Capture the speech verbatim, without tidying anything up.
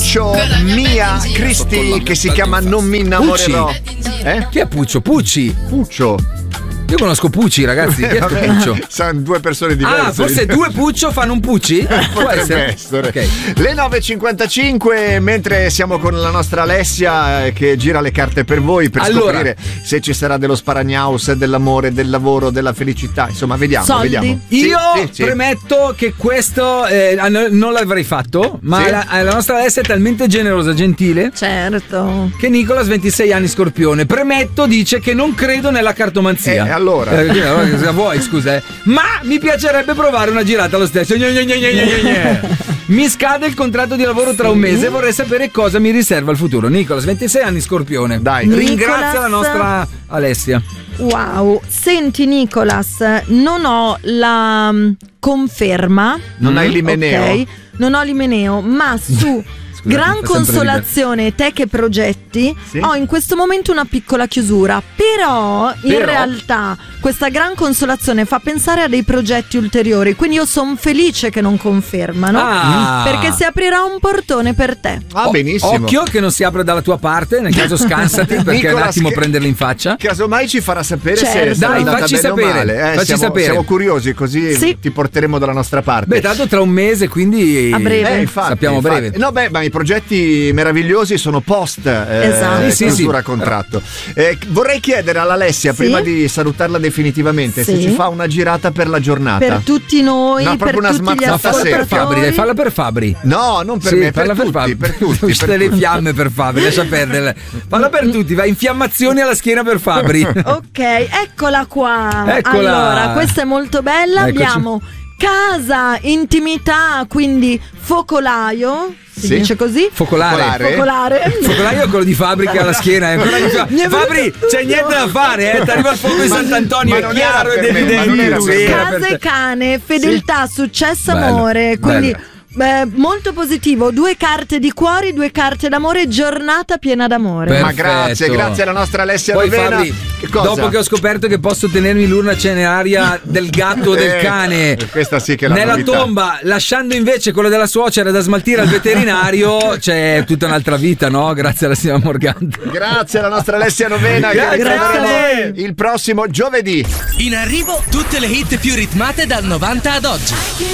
Puccio, Mia, Cristi, che si chiama Non mi innamorerò. Eh? Chi è Puccio? Pucci? Puccio. Io conosco Pucci, ragazzi. Chi è Vabbè, Puccio? sono due persone diverse. Ah, forse due Puccio fanno un Pucci? Può Potrebbe essere. Okay. Le nove e cinquantacinque, mentre siamo con la nostra Alessia eh, che gira le carte per voi per allora, scoprire se ci sarà dello sparagnaus, dell'amore, del lavoro, della felicità. Insomma, vediamo. Soldi. vediamo. Io sì, sì, premetto che questo eh, non l'avrei fatto, ma sì? la, la nostra Alessia è talmente generosa, gentile. Certo. Che Nicolas, ventisei anni, Scorpione. Premetto, dice che non credo nella cartomanzia. Eh, allora. Eh, cosa vuoi, scusa, eh? Ma mi piacerebbe provare una girata lo stesso. Gne, gne, gne, gne, gne, gne. Mi scade il contratto di lavoro tra un mese e vorrei sapere cosa mi riserva il futuro. Nicolas, ventisei anni, Scorpione. Dai. Ringrazia Nicolas... la nostra Alessia. Wow, senti Nicolas, non ho la um, conferma. Non hai l'imeneo. Ok, non ho l'imeneo, ma su Scusate, Gran fa sempre Consolazione Te che progetti, sì? ho in questo momento una piccola chiusura, però in Però? realtà questa Gran Consolazione fa pensare a dei progetti ulteriori, quindi io sono felice che non confermano, Ah. perché si aprirà un portone per te. Ah, O- benissimo. Occhio che non si apre dalla tua parte, nel caso scansati perché è un Nicolas, attimo che- prenderli in faccia. Casomai ci farà sapere Certo. se sarà Dai, andata facci bene sapere, o male. Eh, facci siamo, sapere. siamo curiosi, così Sì. ti porteremo dalla nostra parte. Beh, tanto tra un mese, quindi A breve. Eh, infatti, sappiamo infatti. breve. No, beh, ma i progetti meravigliosi sono post eh, Esatto. Sì, sì, chiusura sì. contratto. Eh, vorrei chiedere all'Alessia, Sì? prima di salutarla definitivamente, se Sì. ci fa una girata per la giornata. Per tutti noi, No, per proprio una tutti gli smazzata Falla per secca. Fabri, dai, falla per Fabri. No, non per Sì, me, per falla tutti, Fabri. per tutti. Uscite per le tutti. fiamme per Fabri, lascia perdere. Falla per tutti, va, infiammazioni alla schiena per Fabri. Ok, eccola qua. Eccola. Allora, questa è molto bella. Eccoci. Abbiamo casa, intimità, quindi focolaio. Si Sì. dice così? Focolare. Focolare. Focolare. Focolaio è quello di Fabbrica alla schiena. È ancora di fa- Mi è venuto Fabri, c'è tutto. niente da fare, eh. Ti arriva il fuoco di Ma- Sant'Antonio, ma è non chiaro era ed per me, ma non evidente. era per Sì, me. era per Casa te. e cane, fedeltà, successo, Bello, amore. Quindi bello. beh, molto positivo. Due carte di cuori, due carte d'amore, giornata piena d'amore. Per- Ma grazie, Perfetto. grazie alla nostra Alessia Poi Rovena. Fabri, Che cosa? dopo che ho scoperto che posso tenermi l'urna cineraria del gatto o del Eh, cane questa sì che è la nella novità. tomba, lasciando invece quella della suocera da smaltire al veterinario, c'è tutta un'altra vita, no? Grazie alla signora Morgante. Grazie alla nostra Alessia Rovena, che Grazie, ritroveremo Ale. il prossimo giovedì. In arrivo tutte le hit più ritmate dal novanta ad oggi.